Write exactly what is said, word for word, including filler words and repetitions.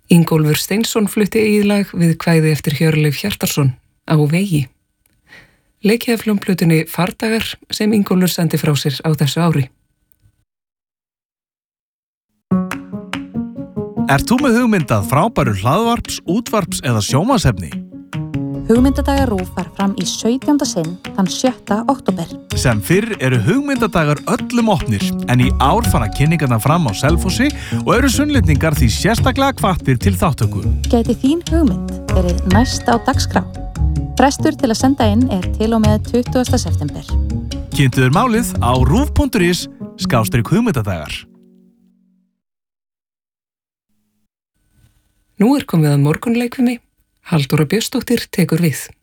Ingólfur Steinsson flutti eigið lag við kvæði eftir Hjörleif Hjartarson, Á vegi. Leikið af hljómplötunni Fardagar sem Ingólfur sendi frá sér á þessu ári. Ert þú með hugmyndað frábæru hlaðvarps, útvarps eða sjónvarpsefni? Hugmyndadagar RÚV fara fram í sautjánda sinn þann sjötta október. Sem fyrr eru hugmyndadagar öllum opnir, en í ár fara kynningarnar fram á Selfossi og eru sunnlendingar því sérstaklega hvattir til þáttöku. Gæti þín hugmynd verið næst á dagskrá? Frestur til að senda inn er til og með tuttugasta september. Kynntu þér málið á rúv punktur is skástrik hugmyndadagar. Nú er komið að morgunleikfimi. Halldóra Björnsdóttir tekur við.